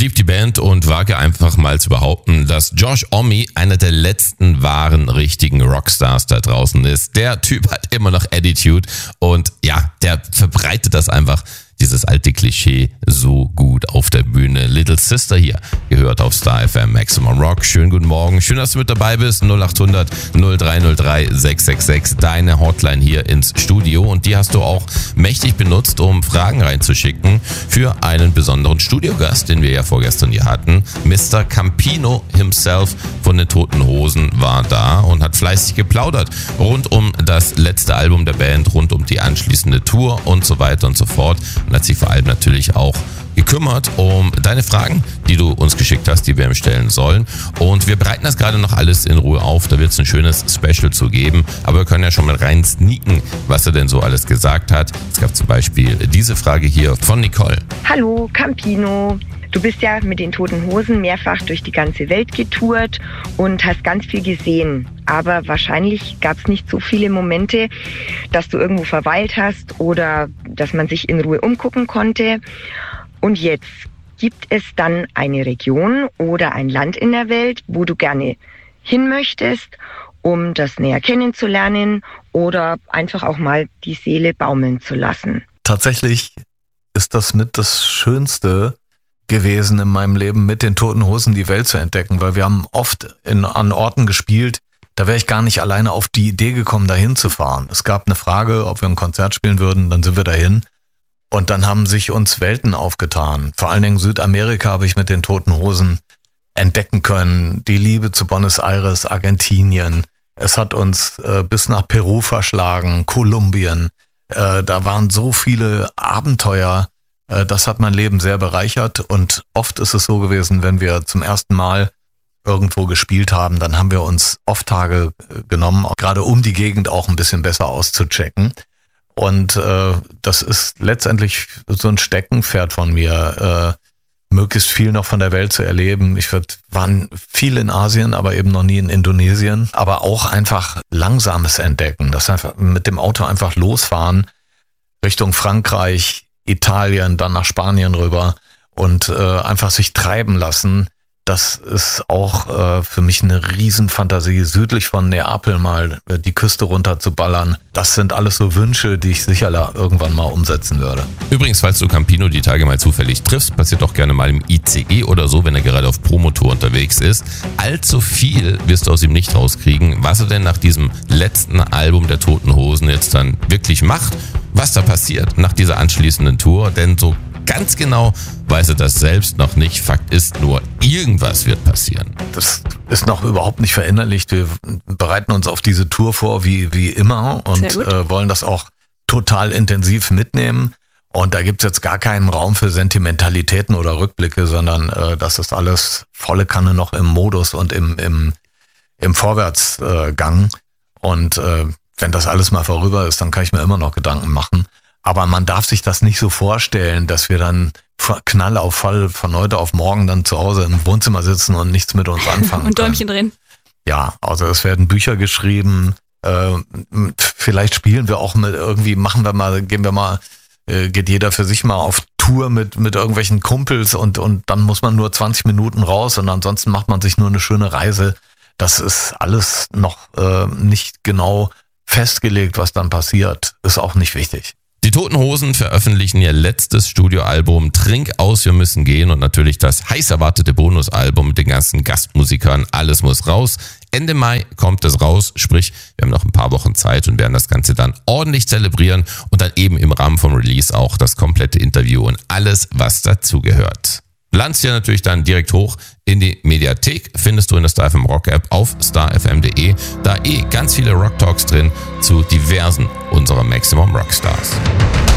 liebe die Band und wage einfach mal zu behaupten, dass Josh Homme einer der letzten wahren, richtigen Rockstars da draußen ist. Der Typ hat immer noch Attitude und ja, der verbreitet das einfach, dieses alte Klischee, so gut auf der Bühne. Little Sister hier, gehört auf Star FM Maximum Rock. Schönen guten Morgen, schön, dass du mit dabei bist. 0800 0303 666, deine Hotline hier ins Studio. Und die hast du auch mächtig benutzt, um Fragen reinzuschicken für einen besonderen Studiogast, den wir ja vorgestern hier hatten. Mr. Campino himself von den Toten Hosen war da und hat fleißig geplaudert rund um das letzte Album der Band, rund um die anschließende Tour und so weiter und so fort. Und hat sich vor allem natürlich auch gekümmert um deine Fragen, die du uns geschickt hast, die wir ihm stellen sollen. Und wir bereiten das gerade noch alles in Ruhe auf. Da wird es ein schönes Special zu geben. Aber wir können ja schon mal rein sneaken, was er denn so alles gesagt hat. Es gab zum Beispiel diese Frage hier von Nicole. Hallo Campino. Du bist ja mit den Toten Hosen mehrfach durch die ganze Welt getourt und hast ganz viel gesehen. Aber wahrscheinlich gab es nicht so viele Momente, dass du irgendwo verweilt hast oder dass man sich in Ruhe umgucken konnte. Und jetzt, gibt es dann eine Region oder ein Land in der Welt, wo du gerne hin möchtest, um das näher kennenzulernen oder einfach auch mal die Seele baumeln zu lassen? Tatsächlich ist das mit das Schönste gewesen in meinem Leben, mit den Toten Hosen die Welt zu entdecken, weil wir haben oft an Orten gespielt, da wäre ich gar nicht alleine auf die Idee gekommen, dahin zu fahren. Es gab eine Frage, ob wir ein Konzert spielen würden, dann sind wir dahin und dann haben sich uns Welten aufgetan. Vor allen Dingen Südamerika habe ich mit den Toten Hosen entdecken können, die Liebe zu Buenos Aires, Argentinien. Es hat uns bis nach Peru verschlagen, Kolumbien. Da waren so viele Abenteuer. Das hat mein Leben sehr bereichert und oft ist es so gewesen, wenn wir zum ersten Mal irgendwo gespielt haben, dann haben wir uns oft Tage genommen, gerade um die Gegend auch ein bisschen besser auszuchecken. Und das ist letztendlich so ein Steckenpferd von mir, möglichst viel noch von der Welt zu erleben. War viel in Asien, aber eben noch nie in Indonesien. Aber auch einfach langsames Entdecken, das einfach mit dem Auto einfach losfahren Richtung Frankreich, Italien, dann nach Spanien rüber und einfach sich treiben lassen. Das ist auch für mich eine Riesenfantasie, südlich von Neapel mal die Küste runter zu ballern. Das sind alles so Wünsche, die ich sicher irgendwann mal umsetzen würde. Übrigens, falls du Campino die Tage mal zufällig triffst, passiert auch gerne mal im ICE oder so, wenn er gerade auf Promotour unterwegs ist. Allzu viel wirst du aus ihm nicht rauskriegen, was er denn nach diesem letzten Album der Toten Hosen jetzt dann wirklich macht, was da passiert nach dieser anschließenden Tour, denn so ganz genau weiß er das selbst noch nicht. Fakt ist nur, irgendwas wird passieren. Das ist noch überhaupt nicht verinnerlicht. Wir bereiten uns auf diese Tour vor wie immer und wollen das auch total intensiv mitnehmen. Und da gibt's jetzt gar keinen Raum für Sentimentalitäten oder Rückblicke, sondern das ist alles volle Kanne noch im Modus und im Vorwärtsgang. Und wenn das alles mal vorüber ist, dann kann ich mir immer noch Gedanken machen. Aber man darf sich das nicht so vorstellen, dass wir dann Knall auf Fall von heute auf morgen dann zu Hause im Wohnzimmer sitzen und nichts mit uns anfangen und Däumchen drehen. Ja, also es werden Bücher geschrieben. Vielleicht spielen wir auch mit irgendwie, geht jeder für sich mal auf Tour mit irgendwelchen Kumpels und dann muss man nur 20 Minuten raus und ansonsten macht man sich nur eine schöne Reise. Das ist alles noch nicht genau festgelegt, was dann passiert. Ist auch nicht wichtig. Die Toten Hosen veröffentlichen ihr letztes Studioalbum Trink aus, wir müssen gehen und natürlich das heiß erwartete Bonusalbum mit den ganzen Gastmusikern. Alles muss raus. Ende Mai kommt es raus, sprich, wir haben noch ein paar Wochen Zeit und werden das Ganze dann ordentlich zelebrieren und dann eben im Rahmen vom Release auch das komplette Interview und alles, was dazugehört. Landst dir natürlich dann direkt hoch in die Mediathek, findest du in der Star FM Rock App auf starfm.de, da ganz viele Rock Talks drin zu diversen unserer Maximum Rockstars.